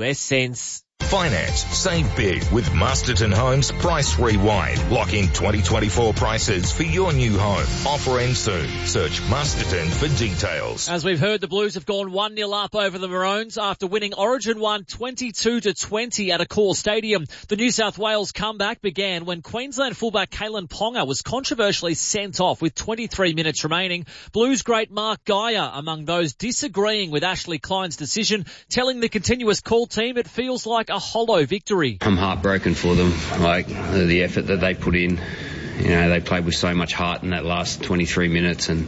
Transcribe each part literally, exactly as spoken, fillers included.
U S cents. Finance. Save big with Masterton Homes Price Rewind. Lock in twenty twenty-four prices for your new home. Offer ends soon. Search Masterton for details. As we've heard, the Blues have gone one nil up over the Maroons after winning Origin one twenty-two to twenty at Accor Stadium. The New South Wales comeback began when Queensland fullback Kalen Ponga was controversially sent off with twenty-three minutes remaining. Blues great Mark Geyer among those disagreeing with Ashley Klein's decision, telling the continuous call team it feels like a hollow victory. I'm heartbroken for them, like the effort that they put in. You know, they played with so much heart in that last twenty-three minutes, and,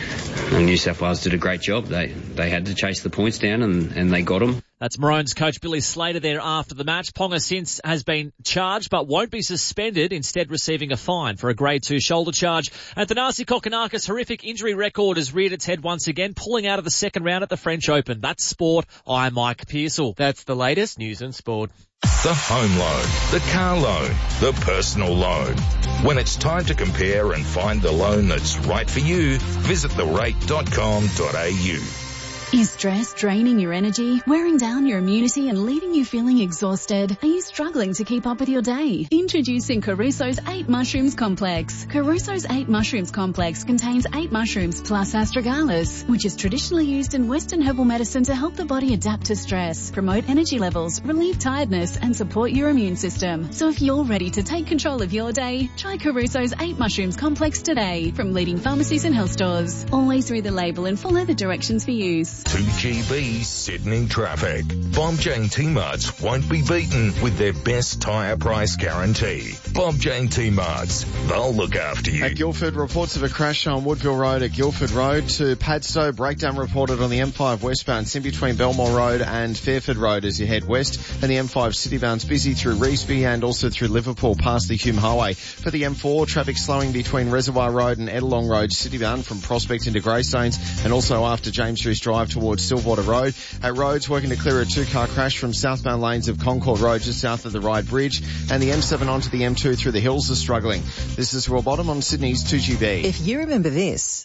and New South Wales did a great job. They they had to chase the points down, and, and they got them. That's Maroons coach Billy Slater there after the match. Ponga since has been charged but won't be suspended, instead receiving a fine for a grade two shoulder charge. Athanasi Kokonakis' horrific injury record has reared its head once again, pulling out of the second round at the French Open. That's sport. I'm Mike Pearsall. That's the latest news and sport. The home loan, the car loan, the personal loan. When it's time to compare and find the loan that's right for you, visit the rate dot com dot a u. Is stress draining your energy, wearing down your immunity and leaving you feeling exhausted? Are you struggling to keep up with your day? Introducing Caruso's eight Mushrooms Complex. Caruso's eight Mushrooms Complex contains eight mushrooms plus astragalus, which is traditionally used in Western herbal medicine to help the body adapt to stress, promote energy levels, relieve tiredness and support your immune system. So if you're ready to take control of your day, try Caruso's eight Mushrooms Complex today from leading pharmacies and health stores. Always read the label and follow the directions for use. two G B Sydney traffic. Bob Jane T-Marts won't be beaten with their best tyre price guarantee. Bob Jane T-Marts, they'll look after you. At Guildford, reports of a crash on Woodville Road at Guildford Road. To Padstow, breakdown reported on the M five westbound, in between Belmore Road and Fairford Road as you head west. And the M five citybound's busy through Revesby and also through Liverpool past the Hume Highway. For the M four, traffic slowing between Reservoir Road and Edelong Road citybound from Prospect into Greystanes, and also after James Rees Drive towards Stillwater Road. At Roads, working to clear a two-car crash from southbound lanes of Concord Road just south of the Ryde Bridge, and the M seven onto the M two through the hills are struggling. This is Will Bottom on Sydney's two G B. If you remember this,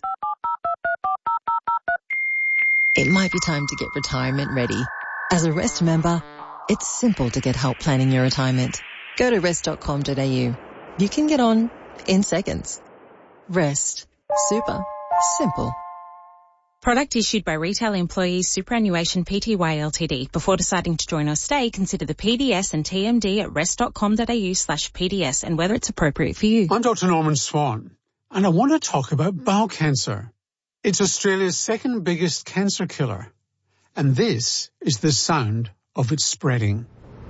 it might be time to get retirement ready. As a Rest member, it's simple to get help planning your retirement. Go to rest dot com dot a u. You can get on in seconds. Rest. Super. Simple. Product issued by Retail Employees Superannuation Pty Ltd. Before deciding to join or stay, consider the P D S and T M D at rest dot com dot a u slash P D S and whether it's appropriate for you. I'm Doctor Norman Swan, and I want to talk about bowel cancer. It's Australia's second biggest cancer killer, and this is the sound of it spreading.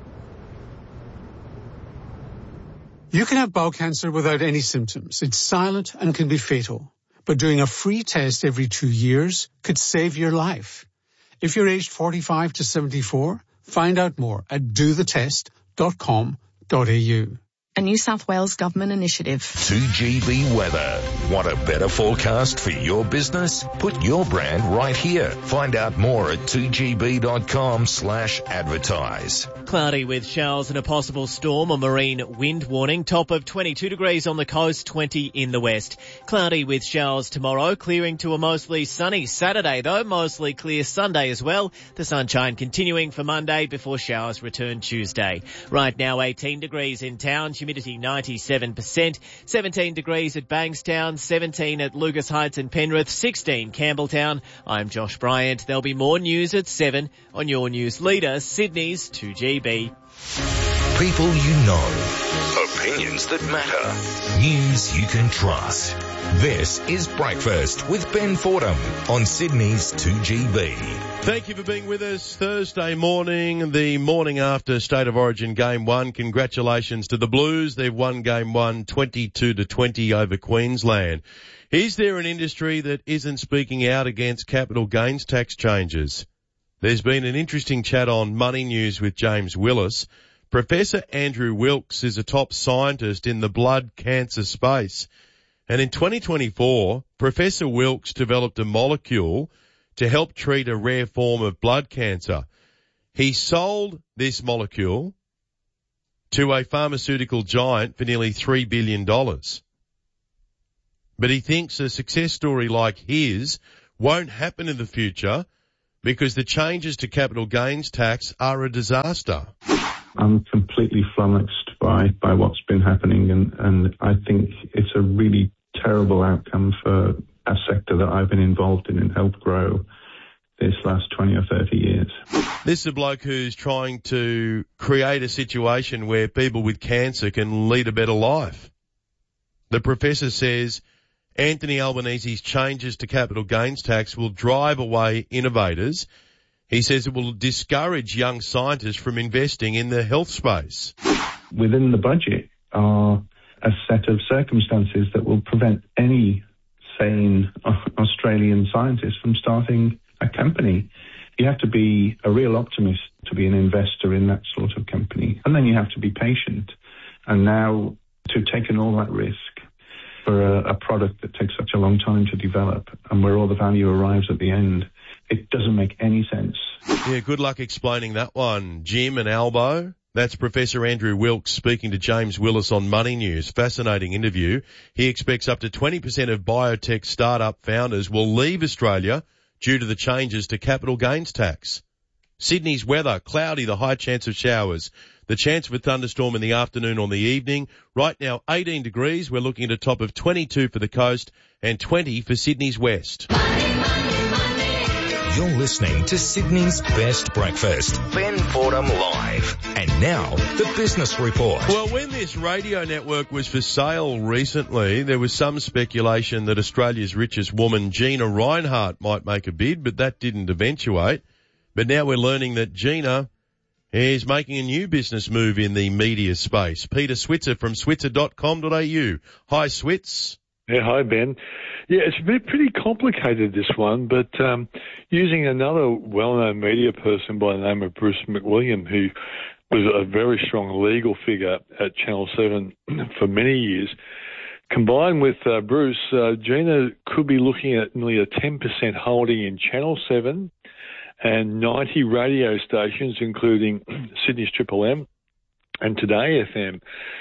You can have bowel cancer without any symptoms. It's silent and can be fatal. But doing a free test every two years could save your life. If you're aged forty-five to seventy-four, find out more at do the test dot com dot a u. A New South Wales government initiative. two G B weather. Want a better forecast for your business? Put your brand right here. Find out more at two G B dot com slash advertise. Cloudy with showers and a possible storm or marine wind warning. Top of twenty-two degrees on the coast, twenty in the west. Cloudy with showers tomorrow, clearing to a mostly sunny Saturday though, mostly clear Sunday as well. The sunshine continuing for Monday before showers return Tuesday. Right now eighteen degrees in town, humidity ninety-seven percent, seventeen degrees at Bankstown, seventeen at Lucas Heights and Penrith, sixteen Campbelltown. I'm Josh Bryant. There'll be more news at seven on your news leader, Sydney's two G B. People you know. Opinions that matter. News you can trust. This is Breakfast with Ben Fordham on Sydney's two G B. Thank you for being with us Thursday morning, the morning after State of Origin Game one. Congratulations to the Blues. They've won Game one twenty-two to twenty over Queensland. Is there an industry that isn't speaking out against capital gains tax changes? There's been an interesting chat on Money News with James Willis. Professor Andrew Wilkes is a top scientist in the blood cancer space. And in twenty twenty-four, Professor Wilkes developed a molecule to help treat a rare form of blood cancer. He sold this molecule to a pharmaceutical giant for nearly three billion dollars. But he thinks a success story like his won't happen in the future because the changes to capital gains tax are a disaster. I'm completely flummoxed by, by what's been happening, and, and I think it's a really terrible outcome for a sector that I've been involved in and helped grow this last twenty or thirty years. This is a bloke who's trying to create a situation where people with cancer can lead a better life. The professor says Anthony Albanese's changes to capital gains tax will drive away innovators. He says it will discourage young scientists from investing in the health space. Within the budget are a set of circumstances that will prevent any sane Australian scientist from starting a company. You have to be a real optimist to be an investor in that sort of company. And then you have to be patient. And now to take in all that risk for a, a product that takes such a long time to develop and where all the value arrives at the end, it doesn't make any sense. Yeah, good luck explaining that one, Jim and Albo. That's Professor Andrew Wilkes speaking to James Willis on Money News. Fascinating interview. He expects up to twenty percent of biotech startup founders will leave Australia due to the changes to capital gains tax. Sydney's weather, cloudy, the high chance of showers. The chance of a thunderstorm in the afternoon or the evening. Right now, eighteen degrees. We're looking at a top of twenty-two for the coast and twenty for Sydney's west. Money, money, money. You're listening to Sydney's Best Breakfast. Ben Fordham Live. And now, the Business Report. Well, when this radio network was for sale recently, there was some speculation that Australia's richest woman, Gina Rinehart, might make a bid, but that didn't eventuate. But now we're learning that Gina is making a new business move in the media space. Peter Switzer from switzer dot com dot a u. Hi, Switz. Yeah, hi, Ben. Yeah, it's been pretty complicated, this one, but um, using another well-known media person by the name of Bruce McWilliam, who was a very strong legal figure at Channel seven for many years, combined with uh, Bruce, uh, Gina could be looking at nearly a ten percent holding in Channel seven and ninety radio stations, including Sydney's Triple M and Today F M.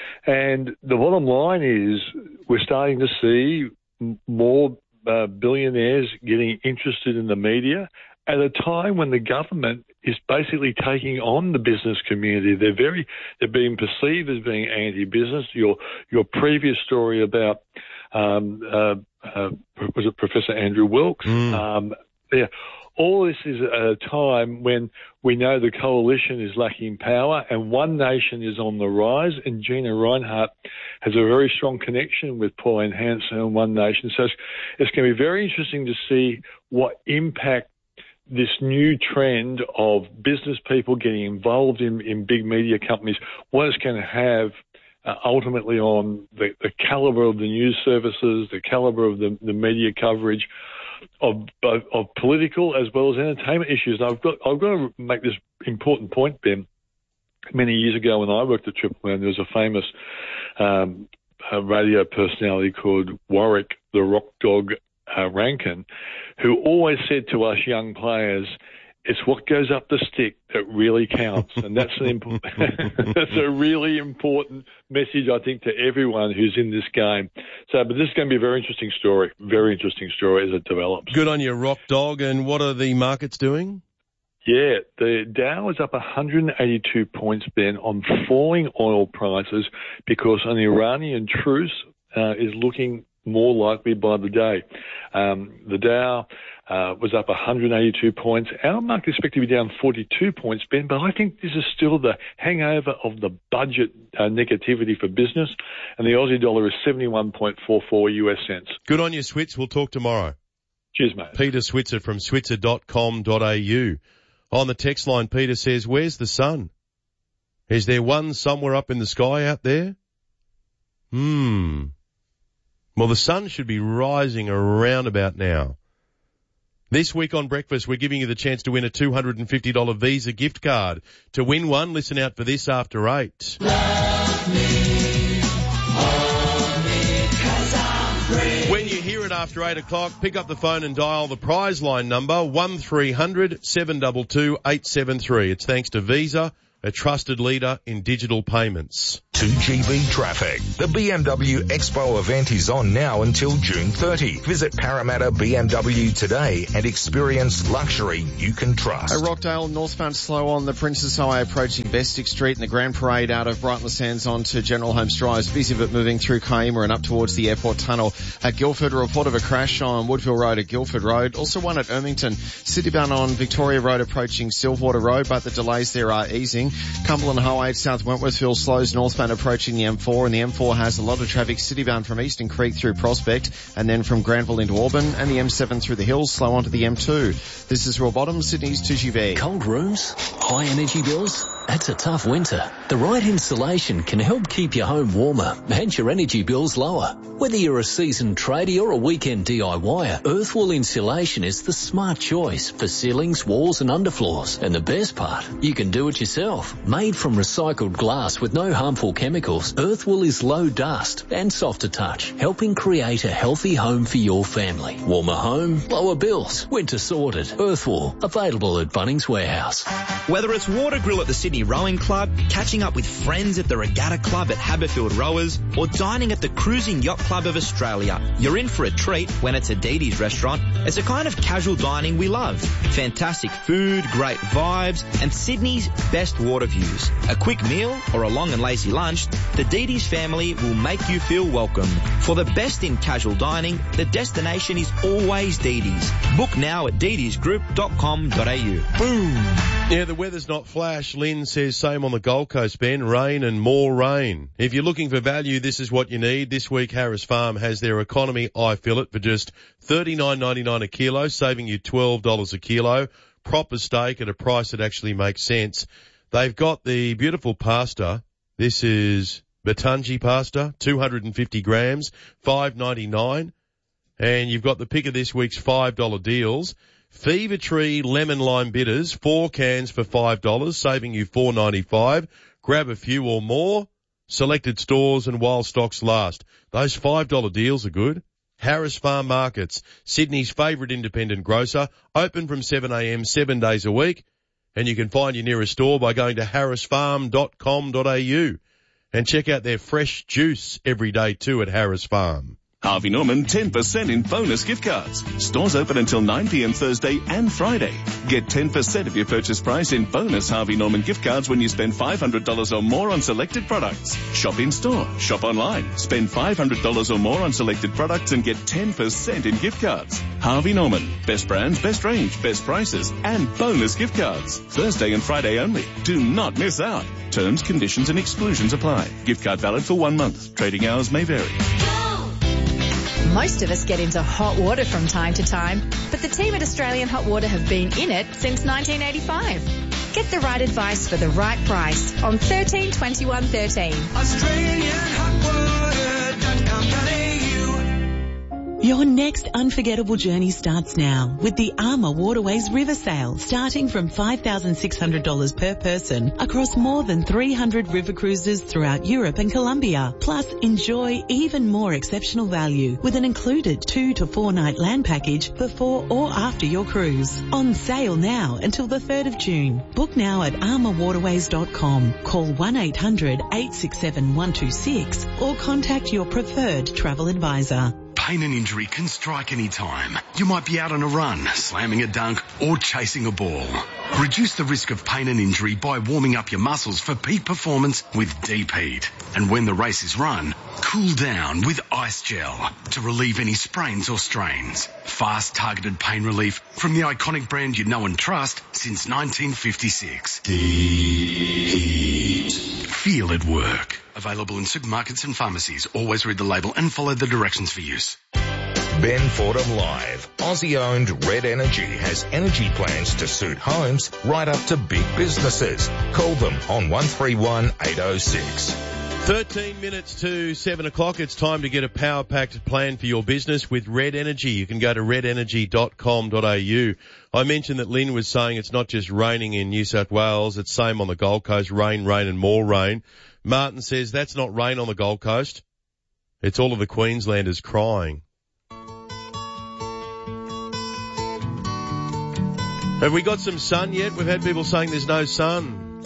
And the bottom line is we're starting to see more uh, billionaires getting interested in the media at a time when the government is basically taking on the business community. They're very, they're being perceived as being anti-business. Your your previous story about um, uh, uh, was it Professor Andrew Wilkes? Mm. Um, yeah. All this is at a time when we know the coalition is lacking power and One Nation is on the rise, and Gina Rinehart has a very strong connection with Pauline Hanson and One Nation. So it's, it's going to be very interesting to see what impact this new trend of business people getting involved in, in big media companies, what it's going to have uh, ultimately on the, the caliber of the news services, the caliber of the, the media coverage, Of, of of political as well as entertainment issues. And I've got I've got to make this important point, Ben. Many years ago, when I worked at Triple M, there was a famous um, uh, radio personality called Warwick the Rock Dog uh, Rankin, who always said to us young players, "It's what goes up the stick that really counts," and that's an imp- that's a really important message, I think, to everyone who's in this game. So, but this is going to be a very interesting story, very interesting story as it develops. Good on you, Rock Dog. And what are the markets doing? Yeah, the Dow is up one hundred eighty-two points, Ben, on falling oil prices because an Iranian truce uh, is looking more likely by the day. Um, the Dow uh, was up one hundred eighty-two points. Our market is expected to be down forty-two points, Ben, but I think this is still the hangover of the budget uh, negativity for business, and the Aussie dollar is seventy-one point four four U S cents. Good on you, Switz. We'll talk tomorrow. Cheers, mate. Peter Switzer from switzer dot com dot a u. On the text line, Peter says, where's the sun? Is there one somewhere up in the sky out there? Hmm. Well, the sun should be rising around about now. This week on Breakfast, we're giving you the chance to win a two hundred fifty dollars Visa gift card. To win one, listen out for this after eight. Love me, hold me, 'cause I'm free. When you hear it after eight o'clock, pick up the phone and dial the prize line number one three hundred seven two two eight seven three. It's thanks to Visa, a trusted leader in digital payments. two G B traffic. The B M W Expo event is on now until June thirtieth. Visit Parramatta B M W today and experience luxury you can trust. At Rockdale, northbound slow on the Princess Highway approaching Bestick Street, and the Grand Parade out of Brighton Sands onto General Holmes Drive is busy but moving through Coimbra and up towards the airport tunnel. At Guildford, a report of a crash on Woodville Road at Guildford Road. Also one at Ermington, citybound on Victoria Road approaching Silverwater Road, but the delays there are easing. Cumberland Highway South Wentworthville slows northbound approaching the M four, and the M four has a lot of traffic citybound from Eastern Creek through Prospect, and then from Granville into Auburn, and the M seven through the hills slow onto the M two. This is Roy Bottom, Sydney's two G B. Cold rooms? High energy bills? That's a tough winter. The right insulation can help keep your home warmer and your energy bills lower. Whether you're a seasoned tradie or a weekend DIYer, Earthwall Insulation is the smart choice for ceilings, walls and underfloors. And the best part, you can do it yourself. Made from recycled glass with no harmful chemicals, Earthwall is low dust and soft to touch, helping create a healthy home for your family. Warmer home, lower bills. Winter sorted. Earthwall, available at Bunnings Warehouse. Whether it's water grill at the Sydney Rowing Club, catching up with friends at the Regatta Club at Haberfield Rowers, or dining at the Cruising Yacht Club of Australia, you're in for a treat when it's a Didi's restaurant. It's a kind of casual dining we love. Fantastic food, great vibes, and Sydney's best water views. A quick meal or a long and lazy lunch, the Didi's family will make you feel welcome. For the best in casual dining, the destination is always Didi's. Book now at didis group dot com dot a u. Boom! Yeah, the weather's not flash. Lynn says same on the Gold Coast, Ben. Rain and more rain. If you're looking for value, this is what you need. This week, Harris Farm has their economy eye fillet for just thirty-nine ninety-nine a kilo, saving you twelve dollars a kilo. Proper steak at a price that actually makes sense. They've got the beautiful pasta. This is Batunji pasta, two hundred fifty grams, five ninety-nine. And you've got the pick of this week's five dollar deals. Fever Tree Lemon Lime Bitters, four cans for five dollars, saving you four ninety-five. Grab a few or more. Selected stores and while stocks last. Those five dollar deals are good. Harris Farm Markets, Sydney's favourite independent grocer, open from seven a m seven days a week. And you can find your nearest store by going to harris farm dot com dot a u. And check out their fresh juice every day too at Harris Farm. Harvey Norman ten percent in bonus gift cards. Stores open until nine p m Thursday and Friday. Get ten percent of your purchase price in bonus Harvey Norman gift cards when you spend five hundred dollars or more on selected products. Shop in store, shop online. Spend five hundred dollars or more on selected products and get ten percent in gift cards. Harvey Norman. Best brands, best range, best prices, and bonus gift cards. Thursday and Friday only. Do not miss out. Terms, conditions and exclusions apply. Gift card valid for one month. Trading hours may vary. Most of us get into hot water from time to time, but the team at Australian Hot Water have been in it since nineteen eighty-five. Get the right advice for the right price on thirteen twenty-one thirteen. Australian Hot Water dot com dot a u. Your next unforgettable journey starts now with the Armour Waterways River Sail, starting from five thousand six hundred dollars per person across more than three hundred river cruises throughout Europe and Colombia. Plus, enjoy even more exceptional value with an included two to four night land package before or after your cruise. On sale now until the third of June. Book now at armour waterways dot com. Call one eight hundred eight six seven one two six or contact your preferred travel advisor. Pain and injury can strike any time. You might be out on a run, slamming a dunk, or chasing a ball. Reduce the risk of pain and injury by warming up your muscles for peak performance with Deep Heat. And when the race is run, cool down with Ice Gel to relieve any sprains or strains. Fast, targeted pain relief from the iconic brand you know and trust since nineteen fifty-six. Deep Heat. Feel it work. Available in supermarkets and pharmacies. Always read the label and follow the directions for use. Ben Fordham Live. Aussie-owned Red Energy has energy plans to suit homes right up to big businesses. Call them on one three one eight oh six. thirteen minutes to seven o'clock. It's time to get a power-packed plan for your business with Red Energy. You can go to red energy dot com dot a u. I mentioned that Lynn was saying it's not just raining in New South Wales. It's same on the Gold Coast. Rain, rain and more rain. Martin says that's not rain on the Gold Coast. It's all of the Queenslanders crying. Have we got some sun yet? We've had people saying there's no sun.